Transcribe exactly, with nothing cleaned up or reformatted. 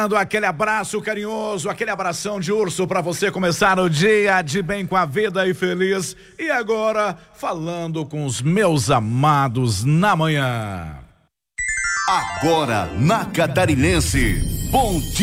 Dando aquele abraço carinhoso, aquele abração de urso para você começar o dia de bem com a vida e feliz. E agora, falando com os meus amados na manhã. Agora na Catarinense, bom dia.